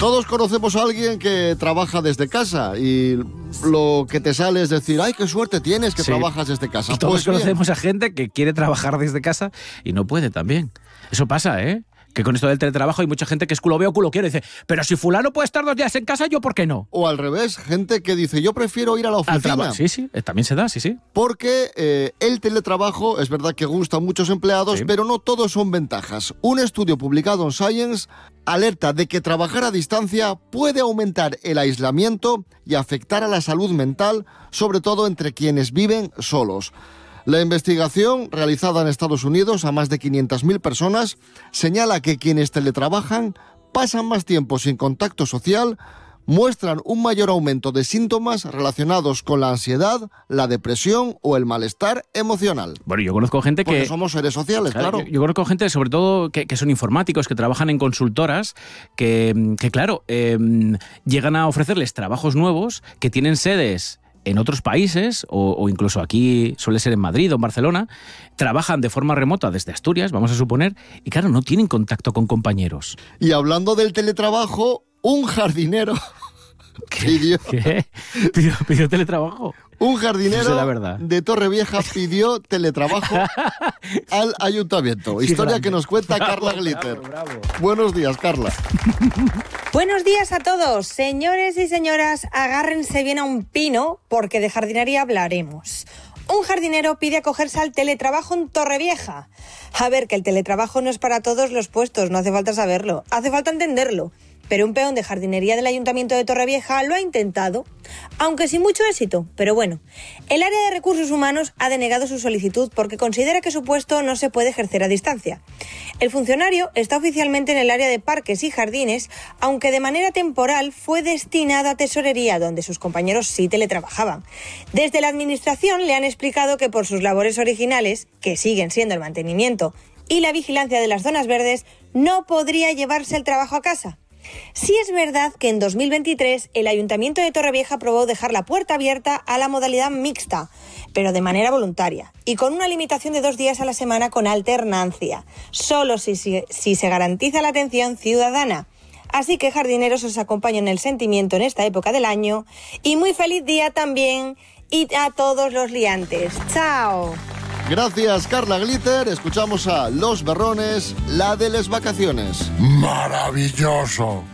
Todos conocemos a alguien que trabaja desde casa y lo que te sale es decir, ¡ay, qué suerte tienes que trabajas desde casa! Y todos pues conocemos a gente que quiere trabajar desde casa y no puede también. Eso pasa, ¿eh? Que con esto del teletrabajo hay mucha gente que es culo veo, culo quiero. Y dice, pero si fulano puede estar 2 días en casa, ¿yo por qué no? O al revés, gente que dice, yo prefiero ir a la oficina. Sí, también se da, sí. Porque el teletrabajo es verdad que gusta a muchos empleados, pero no todos son ventajas. Un estudio publicado en Science alerta de que trabajar a distancia puede aumentar el aislamiento y afectar a la salud mental, sobre todo entre quienes viven solos. La investigación, realizada en Estados Unidos a más de 500.000 personas, señala que quienes teletrabajan pasan más tiempo sin contacto social, muestran un mayor aumento de síntomas relacionados con la ansiedad, la depresión o el malestar emocional. Bueno, yo conozco gente porque que... somos seres sociales, claro. Yo conozco gente, sobre todo, que son informáticos, que trabajan en consultoras, que claro, llegan a ofrecerles trabajos nuevos, que tienen sedes en otros países, o incluso aquí suele ser en Madrid o en Barcelona, trabajan de forma remota desde Asturias, vamos a suponer, y claro, no tienen contacto con compañeros. Y hablando del teletrabajo, un jardinero pidió teletrabajo. Un jardinero la verdad. de Torrevieja pidió teletrabajo al ayuntamiento. Historia que nos cuenta Carla Glitter. Bravo. Buenos días, Carla. Buenos días a todos. Señores y señoras, agárrense bien a un pino porque de jardinería hablaremos. Un jardinero pide acogerse al teletrabajo en Torrevieja. A ver, que el teletrabajo no es para todos los puestos, no hace falta saberlo, hace falta entenderlo. Pero un peón de jardinería del Ayuntamiento de Torrevieja lo ha intentado, aunque sin mucho éxito. Pero bueno, el área de recursos humanos ha denegado su solicitud porque considera que su puesto no se puede ejercer a distancia. El funcionario está oficialmente en el área de parques y jardines, aunque de manera temporal fue destinado a tesorería, donde sus compañeros sí teletrabajaban. Desde la administración le han explicado que por sus labores originales, que siguen siendo el mantenimiento y la vigilancia de las zonas verdes, no podría llevarse el trabajo a casa. Sí es verdad que en 2023 el Ayuntamiento de Torrevieja aprobó dejar la puerta abierta a la modalidad mixta, pero de manera voluntaria y con una limitación de 2 días a la semana con alternancia, solo si se garantiza la atención ciudadana. Así que, jardineros, os acompaño en el sentimiento en esta época del año y muy feliz día también y a todos los liantes. ¡Chao! Gracias, Carla Glitter. Escuchamos a Los Berrones, la de las vacaciones. ¡Maravilloso!